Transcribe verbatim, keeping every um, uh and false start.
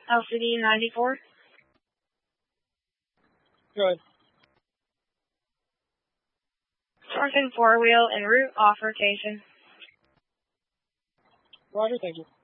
L C D ninety-four. Go ahead. Truck and four-wheel en route off rotation. Roger, thank you.